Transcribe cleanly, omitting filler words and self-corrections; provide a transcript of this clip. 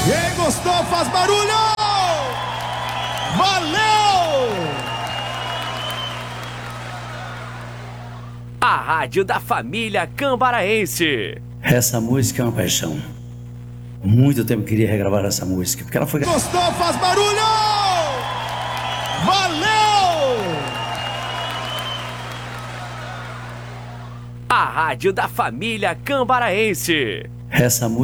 Quem gostou faz barulho! Valeu! A rádio da família cambaraense. Essa música é uma paixão. Muito tempo que queria regravar essa música, porque ela foi... Gostou faz barulho! Valeu! A rádio da família cambaraense. Essa música